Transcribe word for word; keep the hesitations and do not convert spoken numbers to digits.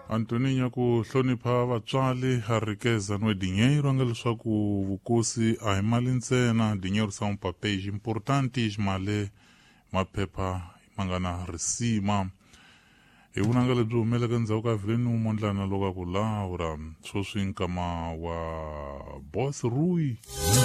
Antoninya ku hlonipha vatswali harikeza nwe dinheiro anga leswaku vukosi a hi mali ntsena, dinheiro são papéis importantes male maphepha mangana risima hi vunanga lebyi humeleka ndzhaku ka vhileni umondlana loka ku laura swoswi nkama wa boss Rui